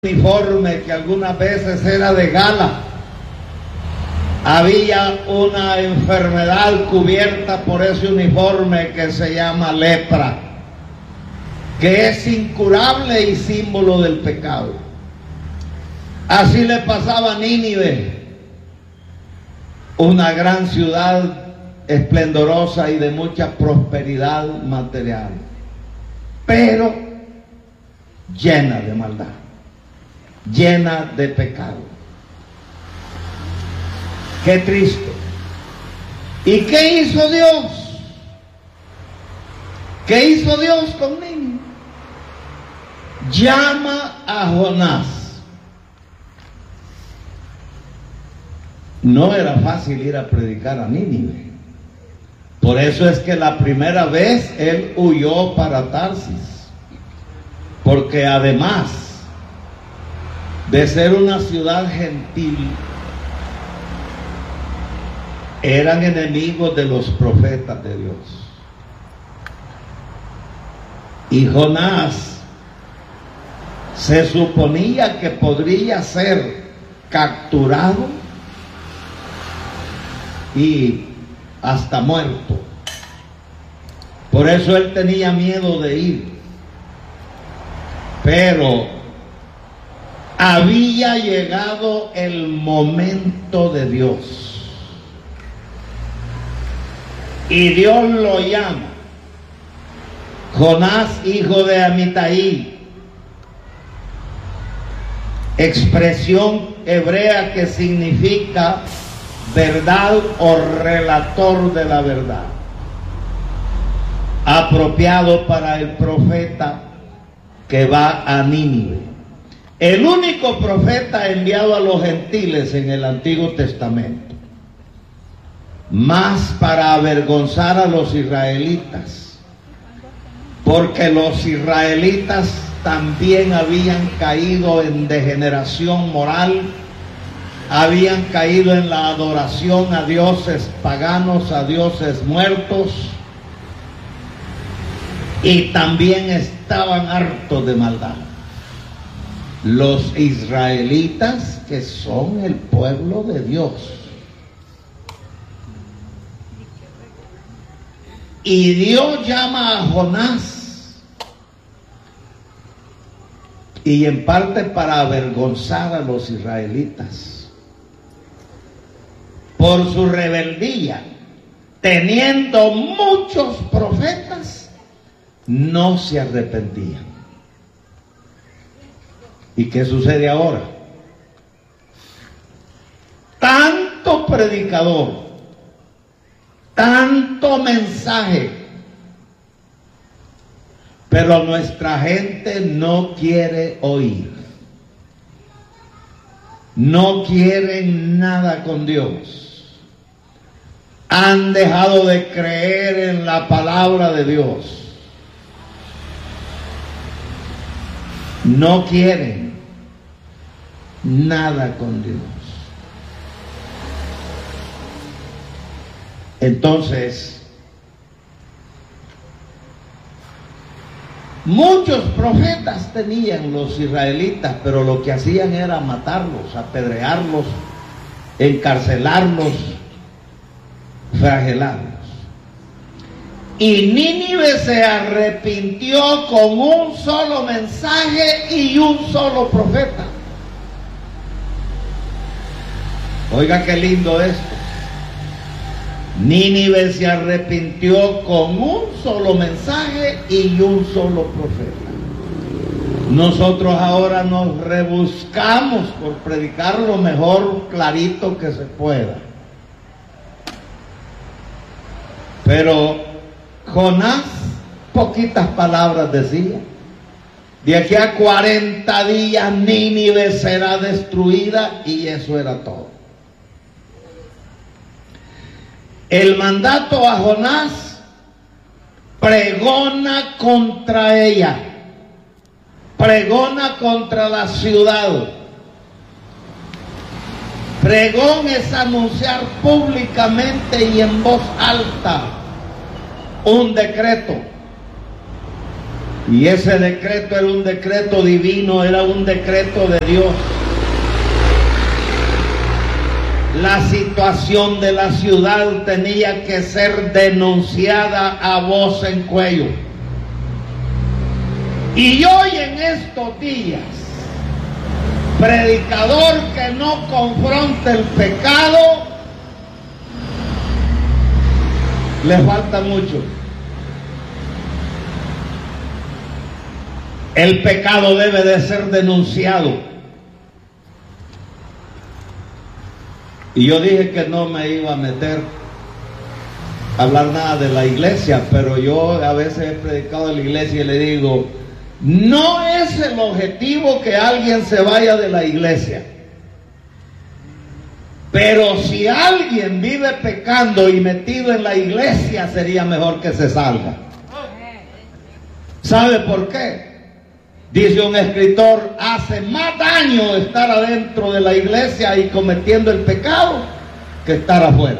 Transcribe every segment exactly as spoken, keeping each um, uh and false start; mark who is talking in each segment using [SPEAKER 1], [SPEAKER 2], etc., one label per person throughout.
[SPEAKER 1] uniforme que algunas veces era de gala. Había una enfermedad cubierta por ese uniforme que se llama lepra, que es incurable y símbolo del pecado. Así le pasaba a Nínive, una gran ciudad esplendorosa y de mucha prosperidad material, pero llena de maldad, llena de pecado. Qué triste. ¿Y qué hizo Dios? ¿Qué hizo Dios con Nínive? Llama a Jonás. No era fácil ir a predicar a Nínive. Por eso es que la primera vez él huyó para Tarsis, porque además de ser una ciudad gentil, eran enemigos de los profetas de Dios. Y Jonás se suponía que podría ser capturado y hasta muerto. Por eso él tenía miedo de ir. Pero había llegado el momento de Dios. Y Dios lo llama. Jonás, hijo de Amitai, expresión hebrea que significa verdad o relator de la verdad, apropiado para el profeta que va a Nínive. El único profeta enviado a los gentiles en el Antiguo Testamento, más para avergonzar a los israelitas, porque los israelitas también habían caído en degeneración moral, habían caído en la adoración a dioses paganos, a dioses muertos, y también estaban hartos de maldad. Los israelitas, que son el pueblo de Dios. Y Dios llama a Jonás, y en parte para avergonzar a los israelitas por su rebeldía. Teniendo muchos profetas, no se arrepentían. ¿Y qué sucede ahora? Tanto predicador, tanto mensaje, pero nuestra gente no quiere oír. No quieren nada con Dios. Han dejado de creer en la palabra de Dios. No quieren nada con Dios. Entonces, muchos profetas tenían los israelitas, pero lo que hacían era matarlos, apedrearlos, encarcelarlos, flagelarlos. Y Nínive se arrepintió con un solo mensaje y un solo profeta. Oiga qué lindo esto. Nínive se arrepintió con un solo mensaje y un solo profeta. Nosotros ahora nos rebuscamos por predicar lo mejor clarito que se pueda. Pero Jonás, poquitas palabras decía. De aquí a cuarenta días Nínive será destruida, y eso era todo. El mandato a Jonás: pregona contra ella, pregona contra la ciudad. Pregón es anunciar públicamente y en voz alta un decreto. Y ese decreto era un decreto divino, era un decreto de Dios. La situación de la ciudad tenía que ser denunciada a voz en cuello. Y hoy en estos días, predicador que no confronte el pecado, le falta mucho. El pecado debe de ser denunciado. Y yo dije que no me iba a meter a hablar nada de la iglesia, pero yo a veces he predicado en la iglesia y le digo, no es el objetivo que alguien se vaya de la iglesia. Pero si alguien vive pecando y metido en la iglesia, sería mejor que se salga. ¿Sabe por qué? Dice un escritor, hace más daño estar adentro de la iglesia y cometiendo el pecado que estar afuera.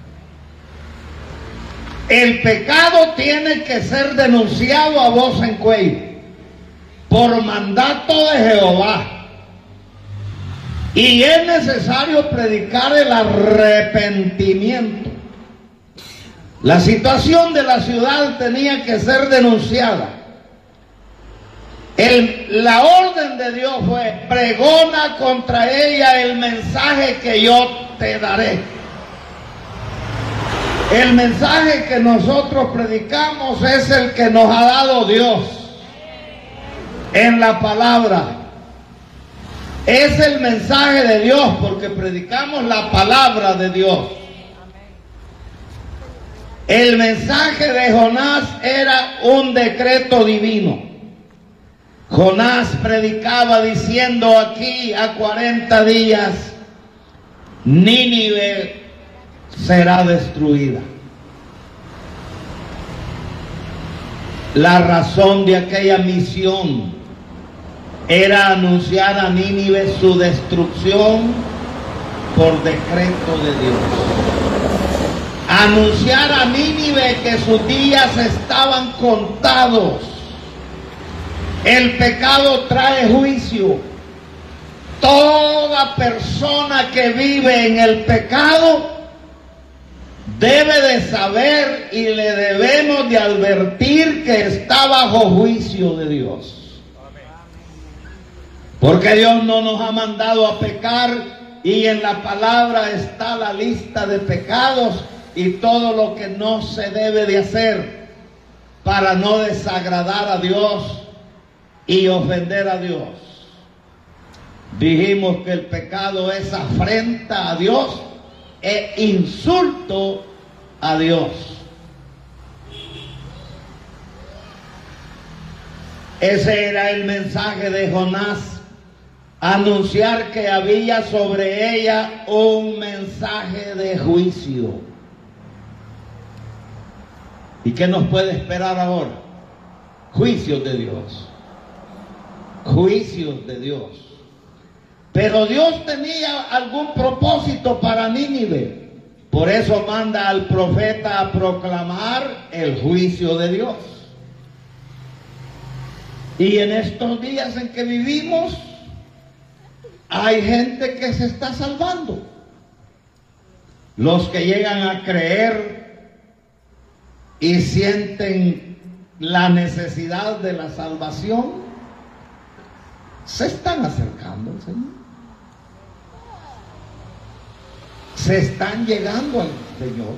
[SPEAKER 1] El pecado tiene que ser denunciado a voz en cuello, por mandato de Jehová. Y es necesario predicar el arrepentimiento. La situación de la ciudad tenía que ser denunciada. El, la orden de Dios fue, pregona contra ella el mensaje que yo te daré. El mensaje que nosotros predicamos es el que nos ha dado Dios en la palabra. Es el mensaje de Dios porque predicamos la palabra de Dios. El mensaje de Jonás era un decreto divino. Jonás predicaba diciendo aquí a cuarenta días, Nínive será destruida. La razón de aquella misión era anunciar a Nínive su destrucción por decreto de Dios. Anunciar a Nínive que sus días estaban contados. El pecado trae juicio. Toda persona que vive en el pecado debe de saber y le debemos de advertir que está bajo juicio de Dios. Porque Dios no nos ha mandado a pecar y en la palabra está la lista de pecados y todo lo que no se debe de hacer para no desagradar a Dios y ofender a Dios. Dijimos que el pecado es afrenta a Dios e insulto a Dios. Ese era el mensaje de Jonás, anunciar que había sobre ella un mensaje de juicio. ¿Y qué nos puede esperar ahora? Juicios de Dios. Juicios de Dios. Pero Dios tenía algún propósito para Nínive. Por eso manda al profeta a proclamar el juicio de Dios. Y en estos días en que vivimos, hay gente que se está salvando. Los que llegan a creer y sienten la necesidad de la salvación, se están acercando al Señor. Se están llegando al Señor.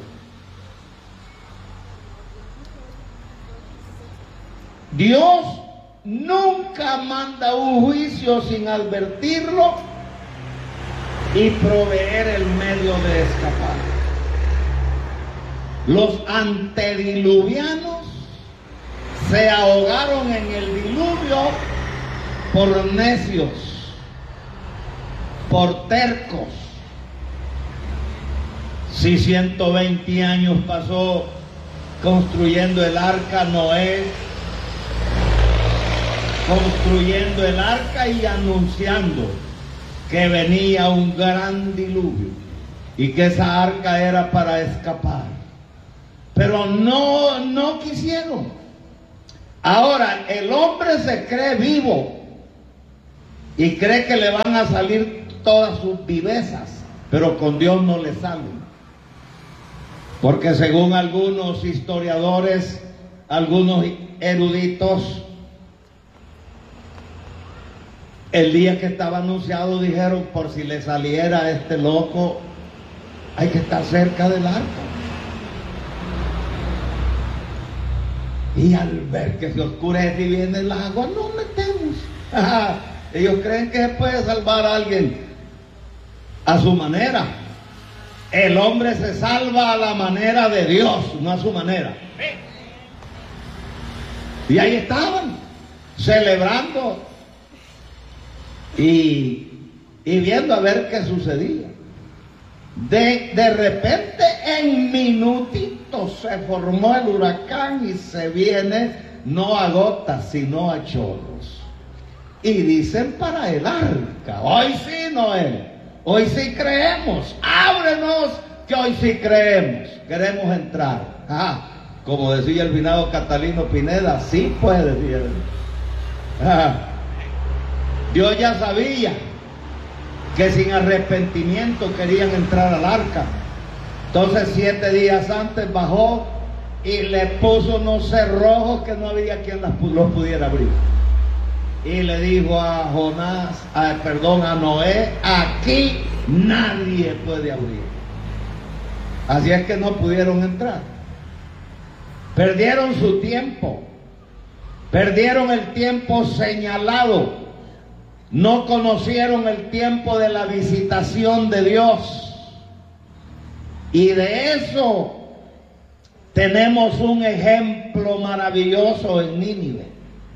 [SPEAKER 1] Dios nunca manda un juicio sin advertirlo y proveer el medio de escapar. Los antediluvianos se ahogaron en el diluvio por necios, por tercos. Si ciento veinte años pasó construyendo el arca Noé, construyendo el arca y anunciando que venía un gran diluvio y que esa arca era para escapar. Pero no, no quisieron. Ahora, el hombre se cree vivo y cree que le van a salir todas sus vivezas, pero con Dios no le salen. Porque según algunos historiadores, algunos eruditos, el día que estaba anunciado dijeron, por si le saliera a este loco, hay que estar cerca del arca. Y al ver que se oscurece y viene el agua, nos metemos. Ellos creen que se puede salvar a alguien a su manera. El hombre se salva a la manera de Dios, no a su manera. Y ahí estaban, celebrando y, y viendo a ver qué sucedía. De, de repente, en minutitos, se formó el huracán y se viene no a gotas, sino a chorros. Y dicen para el arca. Hoy sí, Noé, hoy sí creemos. Ábrenos, que hoy sí creemos. Queremos entrar. Ajá. Como decía el finado Catalino Pineda, sí puede, decía él. Ajá. Dios ya sabía que sin arrepentimiento querían entrar al arca. Entonces siete días antes bajó y le puso unos cerrojos que no había quien los pudiera abrir. Y le dijo a Jonás, a, perdón, a Noé, aquí nadie puede abrir. Así es que no pudieron entrar. Perdieron su tiempo. Perdieron el tiempo señalado. No conocieron el tiempo de la visitación de Dios. Y de eso tenemos un ejemplo maravilloso en Nínive.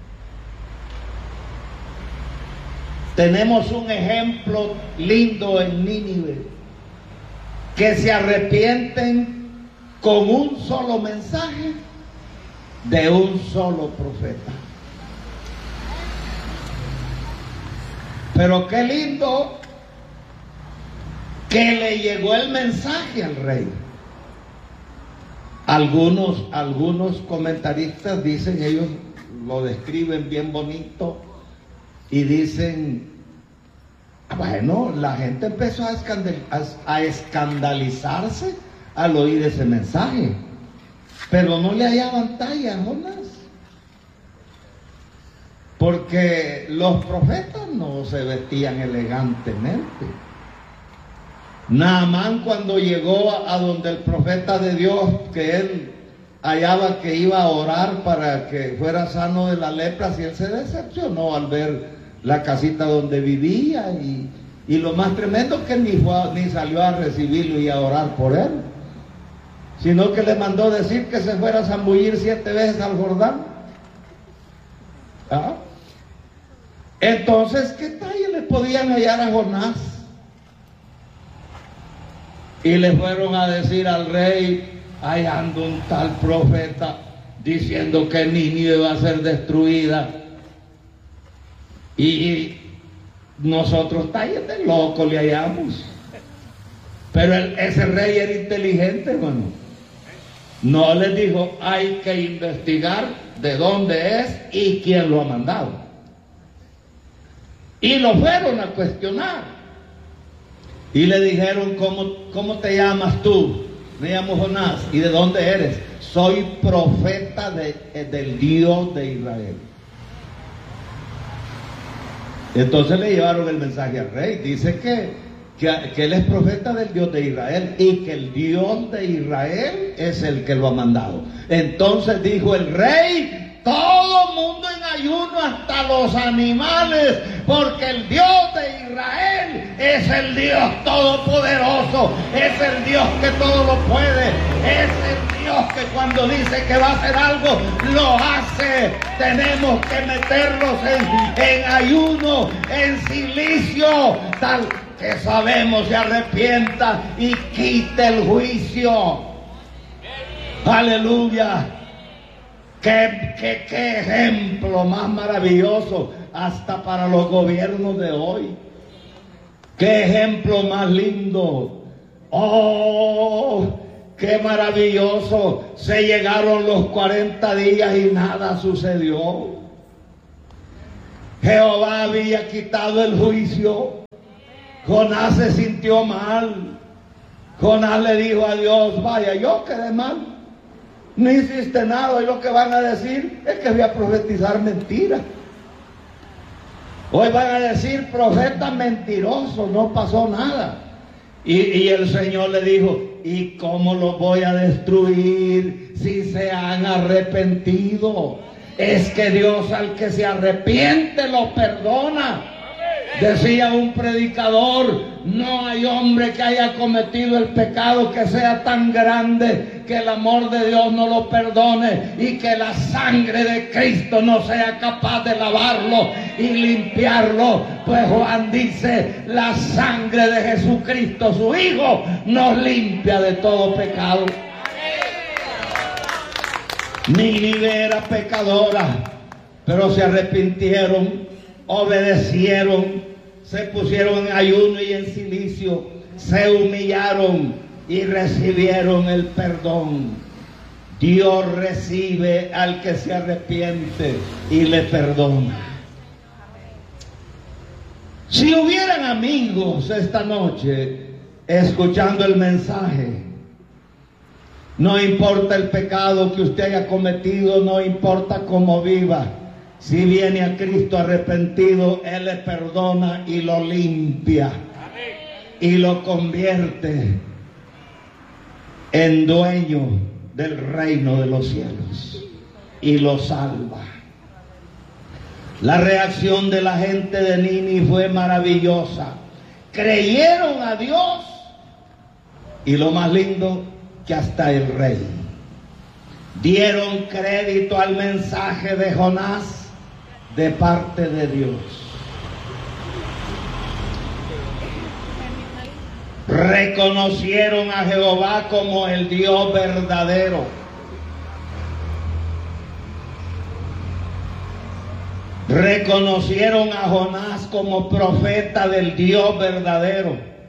[SPEAKER 1] Tenemos un ejemplo lindo en Nínive, que se arrepienten con un solo mensaje de un solo profeta. Pero qué lindo que le llegó el mensaje al rey. Algunos, algunos comentaristas dicen, ellos lo describen bien bonito y dicen, bueno, la gente empezó a, escandal, a, a escandalizarse al oír ese mensaje, pero no le hallaban talla a Jonás. Porque los profetas no se vestían elegantemente. Naamán, cuando llegó a, a donde el profeta de Dios, que él hallaba que iba a orar para que fuera sano de la lepra, si él se decepcionó al ver la casita donde vivía, y, y lo más tremendo que ni, fue, ni salió a recibirlo y a orar por él, sino que le mandó decir que se fuera a zambullir siete veces al Jordán. ¿Ah? Entonces, ¿qué talla le podían hallar a Jonás? Y le fueron a decir al rey, ahí anda un tal profeta diciendo que Nínive va a ser destruida. Y nosotros, tallas de loco le hallamos. Pero el, ese rey era inteligente, hermano. No les dijo, hay que investigar de dónde es y quién lo ha mandado. Y lo fueron a cuestionar. Y le dijeron, ¿cómo, cómo te llamas tú? Me llamo Jonás. ¿Y de dónde eres? Soy profeta de, del Dios de Israel. Entonces le llevaron el mensaje al rey. Dice que, que, que él es profeta del Dios de Israel y que el Dios de Israel es el que lo ha mandado. Entonces dijo el rey, todo mundo en ayuno, hasta los animales, porque el Dios de Israel es el Dios todopoderoso, es el Dios que todo lo puede, es el Dios que cuando dice que va a hacer algo, lo hace. Tenemos que meternos en, en ayuno, en silicio, tal que sabemos se arrepienta y quite el juicio. Aleluya. ¿Qué, qué, qué ejemplo más maravilloso hasta para los gobiernos de hoy? Qué ejemplo más lindo. Oh, qué maravilloso. Se llegaron los cuarenta días y nada sucedió. Jehová había quitado el juicio. Jonás se sintió mal. Jonás le dijo a Dios: vaya, yo quedé mal, no hiciste nada, y lo que van a decir es que voy a profetizar mentiras. Hoy van a decir: profeta mentiroso, no pasó nada. Y, y el Señor le dijo: ¿y cómo los voy a destruir si se han arrepentido? Es que Dios al que se arrepiente lo perdona. Decía un predicador: no hay hombre que haya cometido el pecado que sea tan grande que el amor de Dios no lo perdone y que la sangre de Cristo no sea capaz de lavarlo y limpiarlo. Pues Juan dice: la sangre de Jesucristo, su Hijo, nos limpia de todo pecado. Nínive era pecadora, pero se arrepintieron, obedecieron, se pusieron en ayuno y en silicio, se humillaron y recibieron el perdón. Dios recibe al que se arrepiente y le perdona. Si hubieran amigos esta noche escuchando el mensaje, no importa el pecado que usted haya cometido, no importa cómo viva, si viene a Cristo arrepentido, Él le perdona y lo limpia y lo convierte en dueño del reino de los cielos y lo salva. La reacción de la gente de Nínive fue maravillosa. Creyeron a Dios y lo más lindo, que hasta el rey dieron crédito al mensaje de Jonás de parte de Dios. Reconocieron a Jehová como el Dios verdadero. Reconocieron a Jonás como profeta del Dios verdadero.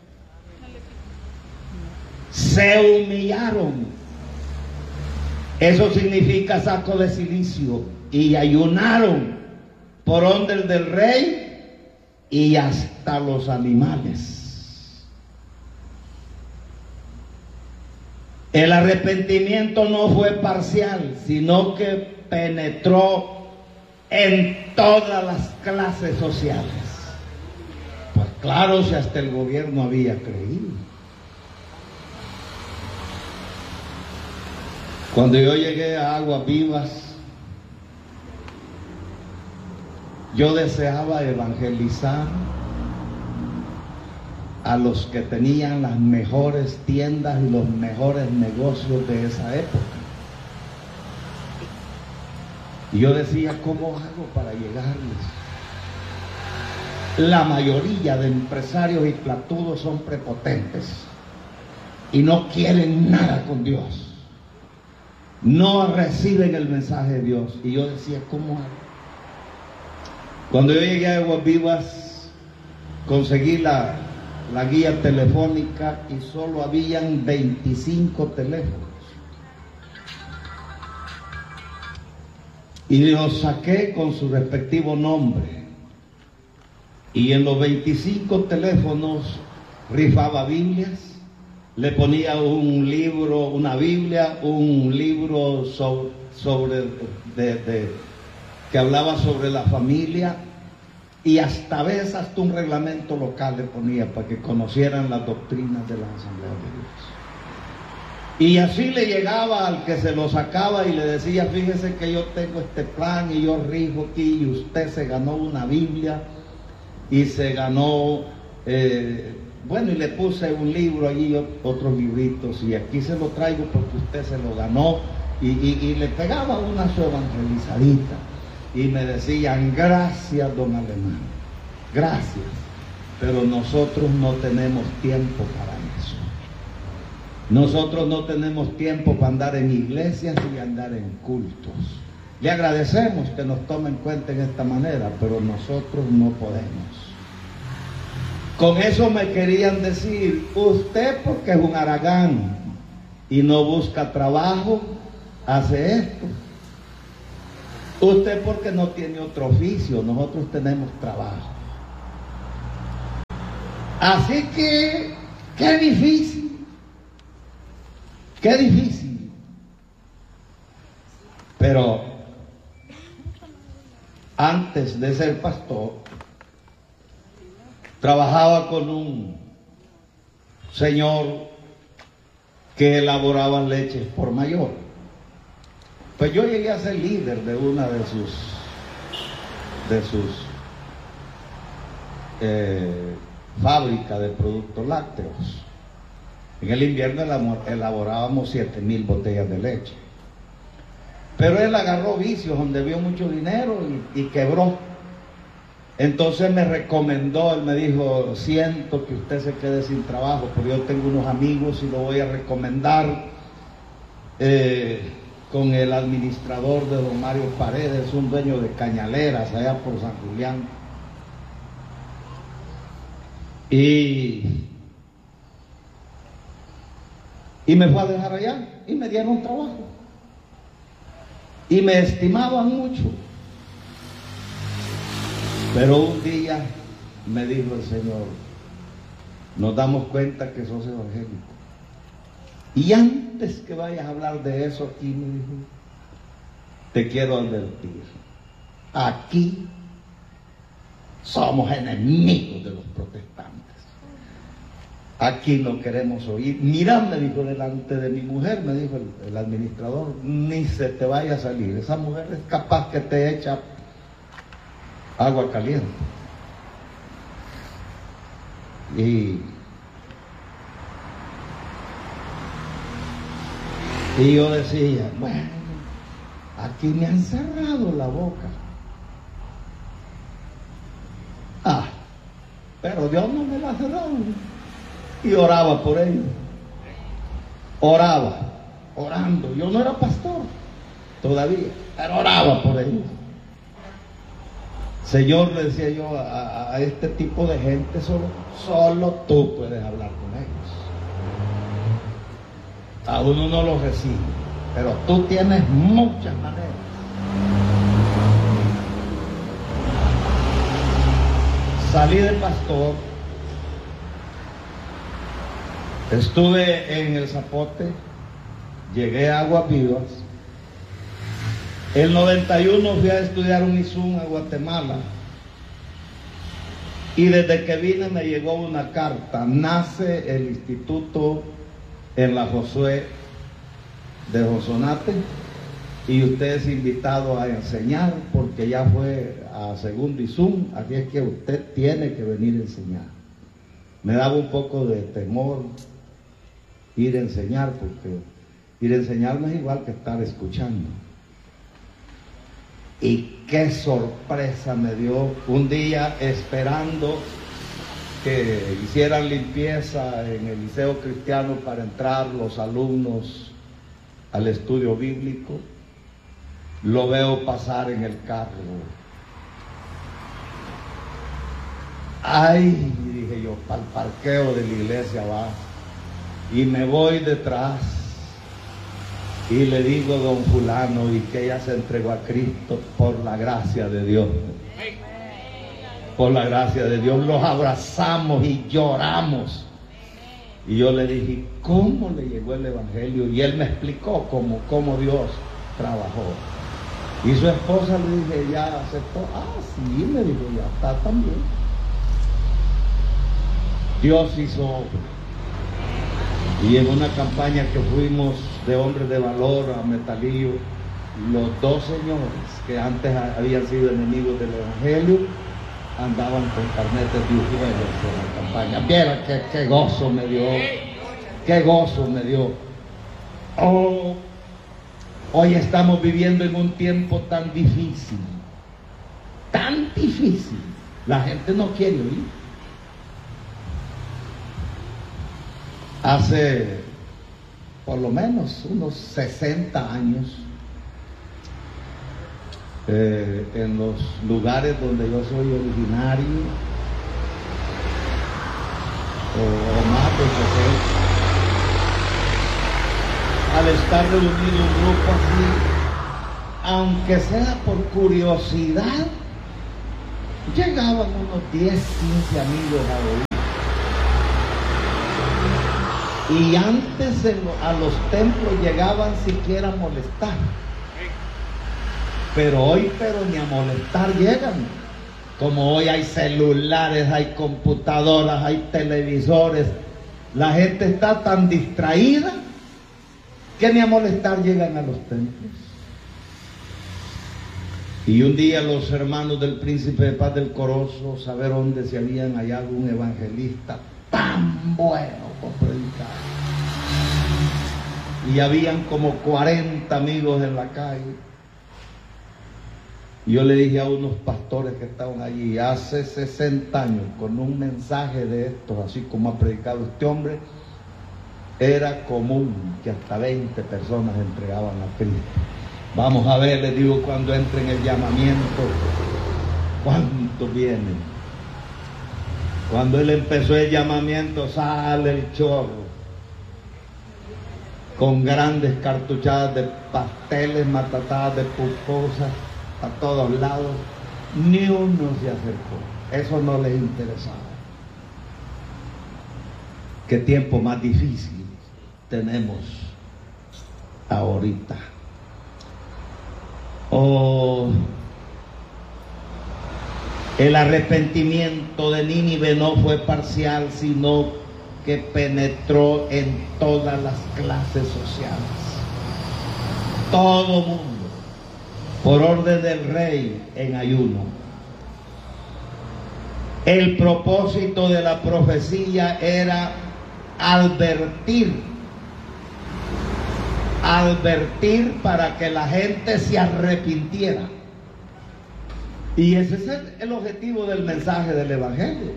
[SPEAKER 1] Se humillaron. Eso significa saco de silicio. Y ayunaron por orden del rey y hasta los animales. El arrepentimiento no fue parcial, sino que penetró en todas las clases sociales. Pues claro, si hasta el gobierno había creído. Cuando yo llegué a Aguas Vivas, yo deseaba evangelizar a los que tenían las mejores tiendas y los mejores negocios de esa época. Y yo decía: ¿cómo hago para llegarles? La mayoría de empresarios y platudos son prepotentes y no quieren nada con Dios. No reciben el mensaje de Dios. Y yo decía: ¿cómo hago? Cuando yo llegué a Aguas Vivas, conseguí la, la guía telefónica y solo habían veinticinco teléfonos. Y los saqué con su respectivo nombre. Y en los veinticinco teléfonos rifaba Biblias. Le ponía un libro, una Biblia, un libro sobre, sobre de, de, que hablaba sobre la familia, y hasta a veces hasta un reglamento local le ponía para que conocieran las doctrinas de la Asamblea de Dios. Y así le llegaba al que se lo sacaba y le decía: fíjese que yo tengo este plan y yo rijo aquí, y usted se ganó una Biblia y se ganó... Eh, Bueno, y le puse un libro allí, otros libritos, y aquí se lo traigo porque usted se lo ganó. Y, y, y le pegaba una su evangelizadita. Y me decían: gracias, don Alemán, gracias. Pero nosotros no tenemos tiempo para eso. Nosotros no tenemos tiempo para andar en iglesias y andar en cultos. Le agradecemos que nos tome en cuenta en esta manera, pero nosotros no podemos. Con eso me querían decir: usted porque es un haragán, y no busca trabajo, hace esto. Usted porque no tiene otro oficio, nosotros tenemos trabajo. Así que, qué difícil, qué difícil. Pero antes de ser pastor, trabajaba con un señor que elaboraba leches por mayor. Pues yo llegué a ser líder de una de sus de sus eh, fábricas de productos lácteos. En el invierno elaborábamos siete mil botellas de leche. Pero él agarró vicios donde vio mucho dinero y, y quebró. Entonces me recomendó, él me dijo, siento que usted se quede sin trabajo, pero yo tengo unos amigos y lo voy a recomendar eh, con el administrador de don Mario Paredes, un dueño de cañaleras allá por San Julián. Y, y me fue a dejar allá y me dieron trabajo. Y me estimaban mucho. Pero un día me dijo el Señor, nos damos cuenta que sos evangélico. Y antes que vayas a hablar de eso aquí, me dijo, te quiero advertir, aquí somos enemigos de los protestantes. Aquí no queremos oír. Mira, me dijo delante de mi mujer, me dijo el, el administrador, ni se te vaya a salir. Esa mujer es capaz que te echa agua caliente. Y, y yo decía, bueno, aquí me han cerrado la boca. Ah, pero Dios no me la ha cerrado. Y oraba por ellos. Oraba, orando. Yo no era pastor todavía, pero oraba por ellos. Señor, le decía yo a, a este tipo de gente, solo, solo tú puedes hablar con ellos. A uno no lo recibe, pero tú tienes muchas maneras. Salí de pastor, estuve en el Zapote, llegué a Aguas Vivas. El noventa y uno fui a estudiar un ISUM a Guatemala y desde que vine me llegó una carta. Nace el instituto en la Josué de Josonate y usted es invitado a enseñar porque ya fue a segundo ISUM, así es que usted tiene que venir a enseñar. Me daba un poco de temor ir a enseñar porque ir a enseñar no es igual que estar escuchando. Y qué sorpresa me dio un día esperando que hicieran limpieza en el Liceo Cristiano para entrar los alumnos al estudio bíblico. Lo veo pasar en el carro. Ay, dije yo, para el parqueo de la iglesia va. Y me voy detrás. Y le digo, don fulano, y que ella se entregó a Cristo por la gracia de Dios. Por la gracia de Dios. Los abrazamos y lloramos. Y yo le dije, ¿cómo le llegó el evangelio? Y él me explicó cómo, cómo Dios trabajó. Y su esposa le dije, ¿ya aceptó? Ah, sí, me dijo, ya está también. Dios hizo obra. Y en una campaña que fuimos de hombres de valor a Metalillo, los dos señores que antes habían sido enemigos del evangelio andaban con carnetes de usuarios en la campaña. Viera qué, qué gozo me dio, qué gozo me dio. Oh, hoy estamos viviendo en un tiempo tan difícil, tan difícil. La gente no quiere oír. Hace por lo menos unos sesenta años, eh, en los lugares donde yo soy originario, o, o más de sesenta, al estar reunido un grupo así, aunque sea por curiosidad, llegaban unos diez, quince amigos a oír. Y antes en, a los templos llegaban siquiera a molestar. Pero hoy, pero ni a molestar llegan. Como hoy hay celulares, hay computadoras, hay televisores, la gente está tan distraída que ni a molestar llegan a los templos. Y un día los hermanos del Príncipe de Paz del Corozo, saber dónde se habían hallado un evangelista tan bueno por predicar. Y habían como cuarenta amigos en la calle. Y yo le dije a unos pastores que estaban allí hace sesenta años, con un mensaje de estos, así como ha predicado este hombre, era común que hasta veinte personas entregaban a Cristo. Vamos a ver, les digo, cuando entren el llamamiento, ¿cuántos vienen? Cuando él empezó el llamamiento, sale el chorro, con grandes cartuchadas de pasteles, matatadas de pupusas, a todos lados. Ni uno se acercó, eso no les interesaba. Qué tiempo más difícil tenemos ahorita. Oh, el arrepentimiento de Nínive no fue parcial, sino que penetró en todas las clases sociales. Todo mundo, por orden del rey, en ayuno. El propósito de la profecía era advertir, advertir para que la gente se arrepintiera. Y ese es el, el objetivo del mensaje del Evangelio.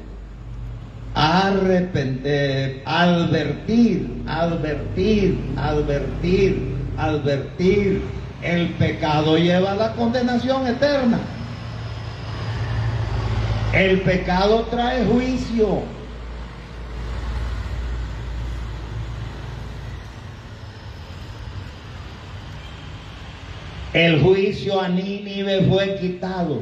[SPEAKER 1] Arrepentir, advertir, advertir, advertir, advertir. El pecado lleva a la condenación eterna. El pecado trae juicio. El juicio a Nínive fue quitado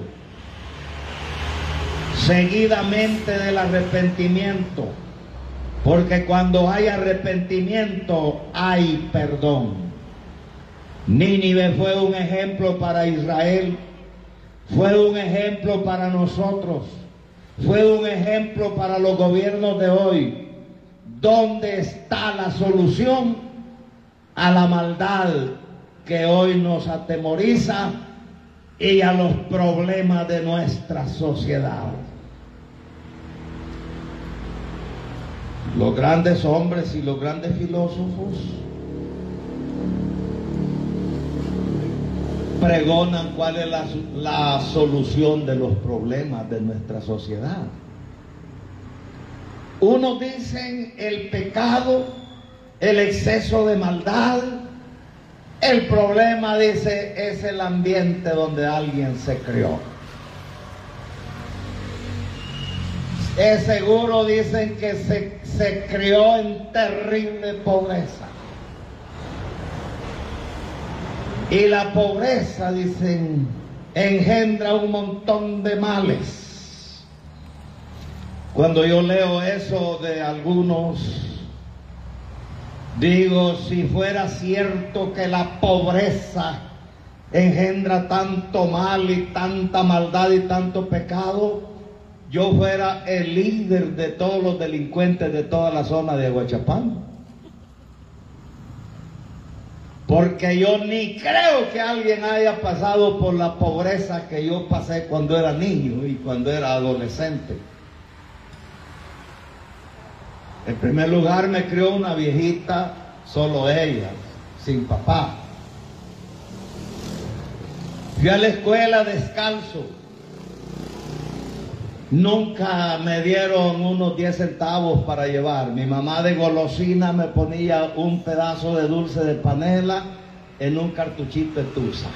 [SPEAKER 1] seguidamente del arrepentimiento, porque cuando hay arrepentimiento hay perdón. Nínive fue un ejemplo para Israel, fue un ejemplo para nosotros, fue un ejemplo para los gobiernos de hoy. ¿Dónde está la solución a la maldad que hoy nos atemoriza y a los problemas de nuestra sociedad? Los grandes hombres y los grandes filósofos pregonan cuál es la, la solución de los problemas de nuestra sociedad. Unos dicen el pecado, el exceso de maldad. El problema, dice, es el ambiente donde alguien se crió. Es seguro, dicen, que se, se crió en terrible pobreza. Y la pobreza, dicen, engendra un montón de males. Cuando yo leo eso de algunos, digo, si fuera cierto que la pobreza engendra tanto mal y tanta maldad y tanto pecado, yo fuera el líder de todos los delincuentes de toda la zona de Aguachapán. Porque yo ni creo que alguien haya pasado por la pobreza que yo pasé cuando era niño y cuando era adolescente. En primer lugar, me crió una viejita, solo ella, sin papá. Fui a la escuela descalzo. Nunca me dieron unos diez centavos para llevar. Mi mamá de golosina me ponía un pedazo de dulce de panela en un cartuchito de tusa.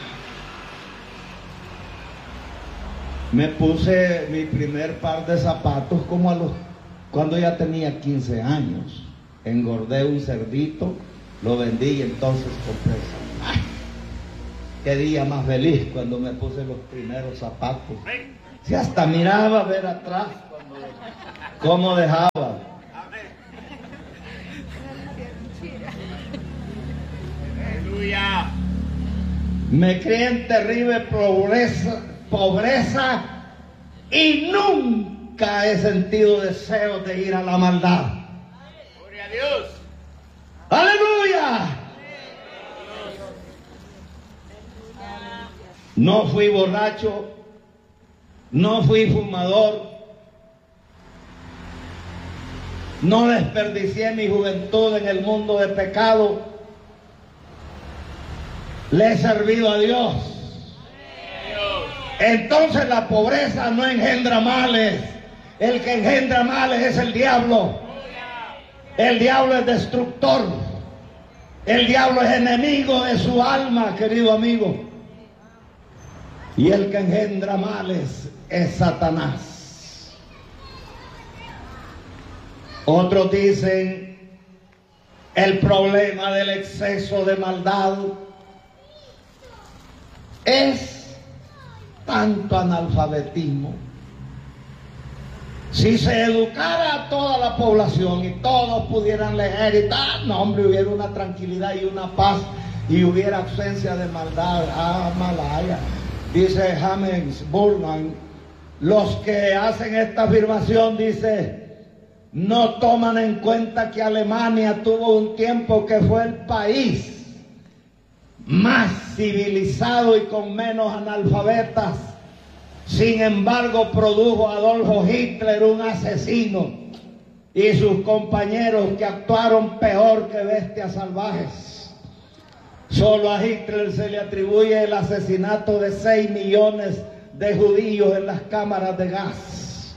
[SPEAKER 1] Me puse mi primer par de zapatos como a los, cuando ya tenía quince años. Engordé un cerdito Lo vendí y entonces compré esa. ¡Ay! Qué día más feliz cuando me puse los primeros zapatos. Si hasta miraba a ver atrás cuando, cómo dejaba.
[SPEAKER 2] Aleluya.
[SPEAKER 1] Me crié en terrible pobreza, pobreza y nunca he sentido deseo de ir a la maldad.
[SPEAKER 2] Gloria a Dios.
[SPEAKER 1] ¡Aleluya! No fui borracho, no fui fumador, no desperdicié mi juventud en el mundo de pecado. Le he servido a Dios. Entonces la pobreza no engendra males. El que engendra males es el diablo. El diablo es destructor. El diablo es enemigo de su alma, querido amigo. Y el que engendra males es Satanás. Otros dicen, el problema del exceso de maldad es tanto analfabetismo. Si se educara a toda la población y todos pudieran leer y tal, no hombre, hubiera una tranquilidad y una paz y hubiera ausencia de maldad. Ah, malaya. Dice James Burman, los que hacen esta afirmación, dice, no toman en cuenta que Alemania tuvo un tiempo que fue el país más civilizado y con menos analfabetas. Sin embargo, produjo a Adolfo Hitler, un asesino, y sus compañeros que actuaron peor que bestias salvajes. Solo a Hitler se le atribuye el asesinato de seis millones de judíos en las cámaras de gas.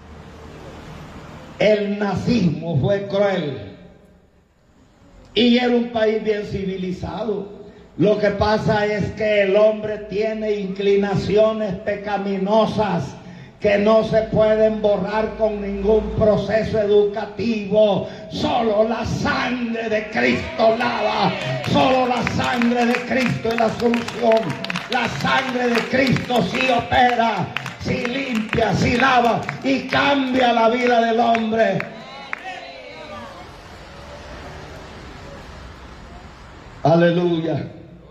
[SPEAKER 1] El nazismo fue cruel y era un país bien civilizado. Lo que pasa es que el hombre tiene inclinaciones pecaminosas que no se pueden borrar con ningún proceso educativo. Solo la sangre de Cristo lava. Solo la sangre de Cristo es la solución. La sangre de Cristo sí opera, sí limpia, sí lava y cambia la vida del hombre. Aleluya.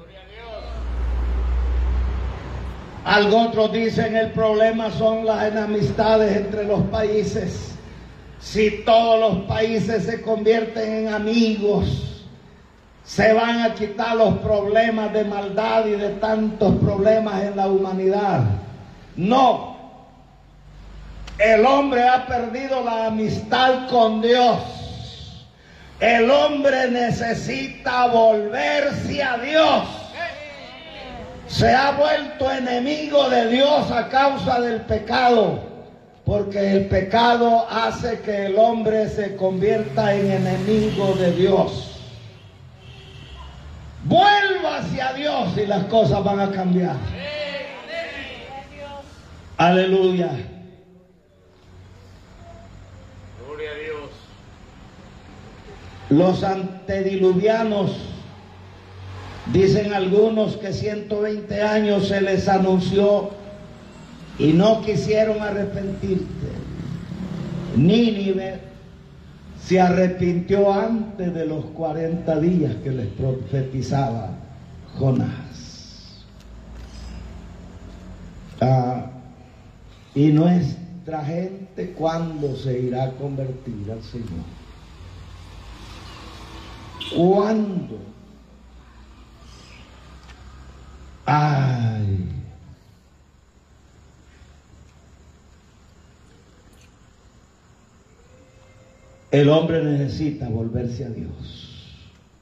[SPEAKER 1] Algo otros dicen, el problema son las enemistades entre los países. Si todos los países se convierten en amigos, se van a quitar los problemas de maldad y de tantos problemas en la humanidad. No, el hombre ha perdido la amistad con Dios. El hombre necesita volverse a Dios. Se ha vuelto enemigo de Dios a causa del pecado, porque el pecado hace que el hombre se convierta en enemigo de Dios. Vuelva hacia Dios y las cosas van a cambiar. Aleluya.
[SPEAKER 2] Gloria a Dios.
[SPEAKER 1] Los antediluvianos, dicen algunos que ciento veinte años se les anunció y no quisieron arrepentirse. Nínive se arrepintió antes de los cuarenta días que les profetizaba Jonás. Ah, y nuestra gente, ¿cuándo se irá a convertir al Señor? ¿Cuándo? Ay. El hombre necesita volverse a Dios.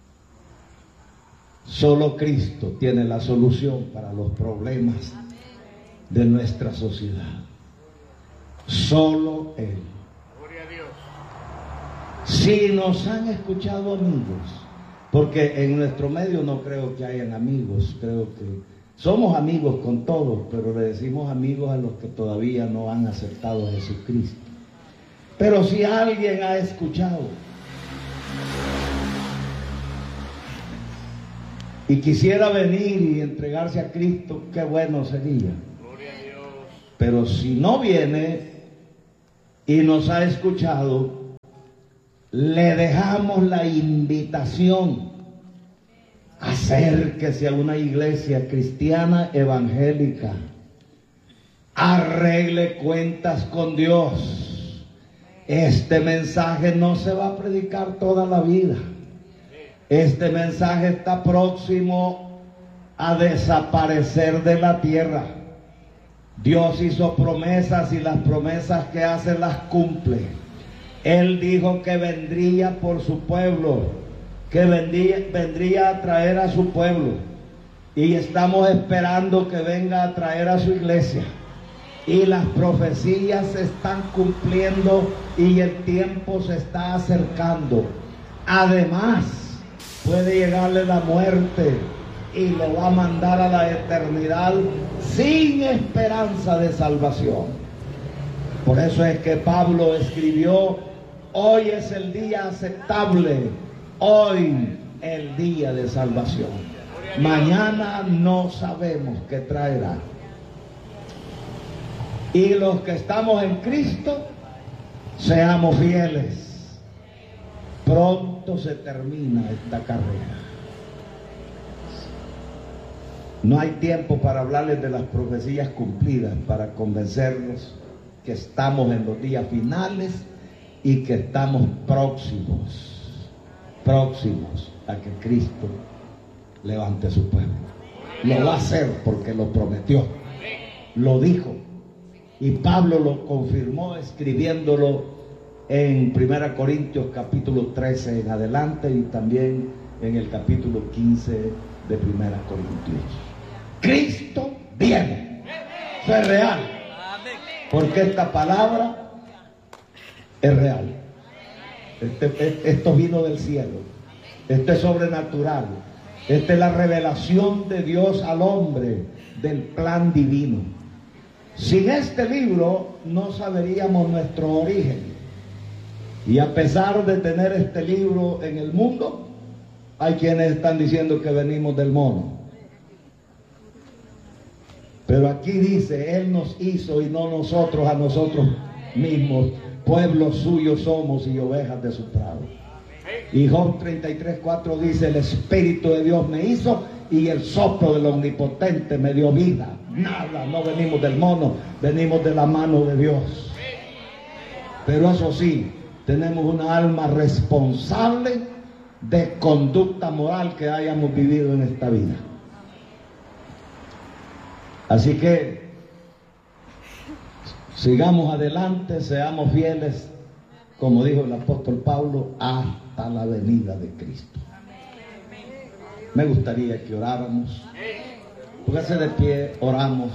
[SPEAKER 1] Solo Cristo tiene la solución para los problemas de nuestra sociedad. Solo Él.
[SPEAKER 2] Gloria a Dios.
[SPEAKER 1] Si nos han escuchado amigos, porque en nuestro medio no creo que hayan amigos, creo que somos amigos con todos, pero le decimos amigos a los que todavía no han aceptado a Jesucristo. Pero si alguien ha escuchado y quisiera venir y entregarse a Cristo, qué bueno sería.
[SPEAKER 2] Gloria a Dios.
[SPEAKER 1] Pero si no viene y nos ha escuchado, le dejamos la invitación: acérquese a una iglesia cristiana evangélica, arregle cuentas con Dios. Este mensaje no se va a predicar toda la vida. Este mensaje está próximo a desaparecer de la tierra. Dios hizo promesas y las promesas que hace las cumple. Él dijo que vendría por su pueblo, que vendría, vendría a traer a su pueblo. Y estamos esperando que venga a traer a su iglesia. Y las profecías se están cumpliendo y el tiempo se está acercando. Además, puede llegarle la muerte y lo va a mandar a la eternidad sin esperanza de salvación. Por eso es que Pablo escribió: hoy es el día aceptable, hoy el día de salvación. Mañana no sabemos qué traerá. Y los que estamos en Cristo, seamos fieles. Pronto se termina esta carrera. No hay tiempo para hablarles de las profecías cumplidas, para convencerlos que estamos en los días finales y que estamos próximos, próximos a que Cristo levante su pueblo. Lo va a hacer porque lo prometió, lo dijo. Y Pablo lo confirmó escribiéndolo en primera Corintios capítulo trece en adelante y también en el capítulo quince de primera Corintios. Cristo viene. Eso es real. Porque esta palabra es real. Este, esto vino del cielo. Esto es sobrenatural. Esta es la revelación de Dios al hombre del plan divino. Sin este libro no saberíamos nuestro origen. Y a pesar de tener este libro en el mundo, hay quienes están diciendo que venimos del mono. Pero aquí dice: Él nos hizo y no nosotros a nosotros mismos. Pueblo suyo somos y ovejas de su prado. Y Job treinta y tres, cuatro dice: el Espíritu de Dios me hizo y el soplo del Omnipotente me dio vida. Nada, no venimos del mono, venimos de la mano de Dios. Pero eso sí, tenemos una alma responsable de conducta moral que hayamos vivido en esta vida. Así que sigamos adelante, seamos fieles, como dijo el apóstol Pablo, hasta la venida de Cristo. Me gustaría que oráramos. Póngase de pie, oramos.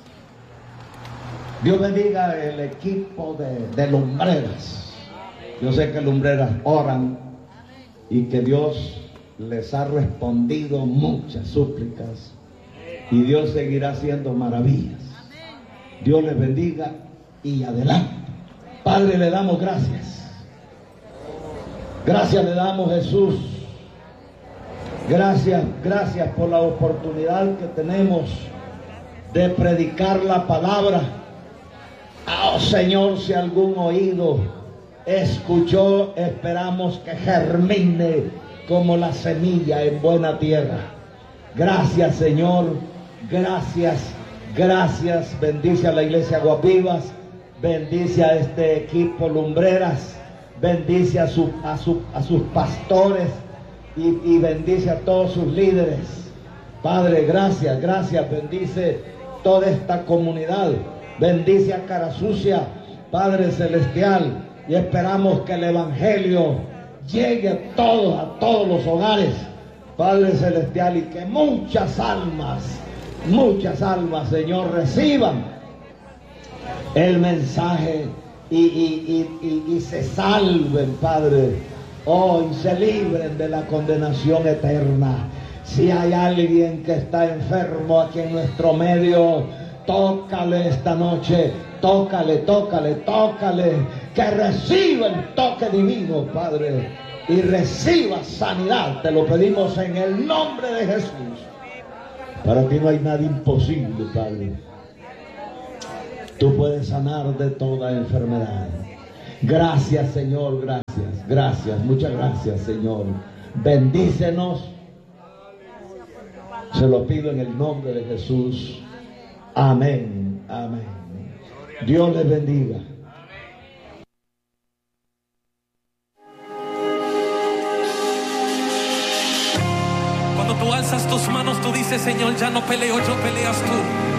[SPEAKER 1] Dios bendiga el equipo de, de lumbreras. Yo sé que lumbreras oran y que Dios les ha respondido muchas súplicas y Dios seguirá haciendo maravillas. Dios les bendiga y adelante. Padre, le damos gracias. Gracias le damos, Jesús. Gracias, gracias por la oportunidad que tenemos de predicar la palabra. Oh Señor, si algún oído escuchó, esperamos que germine como la semilla en buena tierra. Gracias, Señor, gracias, gracias. Bendice a la iglesia Aguas, bendice a este equipo Lumbreras, bendice a, su, a, su, a sus pastores y, y bendice a todos sus líderes. Padre, gracias, gracias. Bendice toda esta comunidad, bendice a Cara Sucia, Padre Celestial, y esperamos que el Evangelio llegue a todos, a todos los hogares, Padre Celestial, y que muchas almas, muchas almas, Señor, reciban el mensaje y, y, y, y, y se salven, Padre, oh, y se libren de la condenación eterna. Si hay alguien que está enfermo aquí en nuestro medio, tócale esta noche, tócale, tócale, tócale, que reciba el toque divino, Padre, y reciba sanidad. Te lo pedimos en el nombre de Jesús. Para ti no hay nada imposible, Padre. Tú puedes sanar de toda enfermedad. Gracias, Señor, gracias, gracias, muchas gracias, Señor. Bendícenos. Se lo pido en el nombre de Jesús. Amén, amén. Dios les bendiga.
[SPEAKER 3] Cuando tú alzas tus manos, tú dices: Señor, ya no peleo yo, peleas tú.